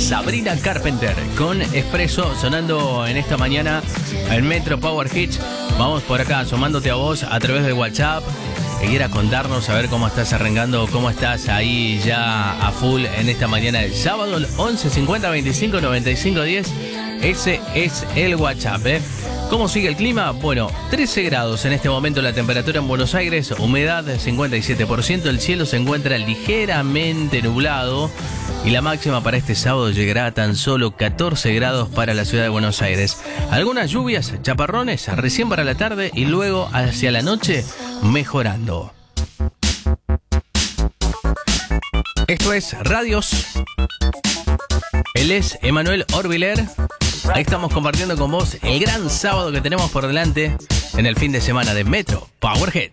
Sabrina Carpenter con Expreso sonando en esta mañana en Metro Power Hits. Vamos por acá asomándote a vos a través del WhatsApp. Que quieras contarnos, a ver cómo estás arrancando, cómo estás ahí ya a full en esta mañana del sábado, 11 50 25 95 10. Ese es el WhatsApp, ¿eh? ¿Cómo sigue el clima? Bueno, 13 grados en este momento la temperatura en Buenos Aires, humedad 57%, el cielo se encuentra ligeramente nublado y la máxima para este sábado llegará a tan solo 14 grados para la ciudad de Buenos Aires. Algunas lluvias, chaparrones, recién para la tarde y luego hacia la noche mejorando. Esto es Radios. Él es Emanuel Orbiler. Ahí estamos compartiendo con vos el gran sábado que tenemos por delante en el fin de semana de Metro Power Hits.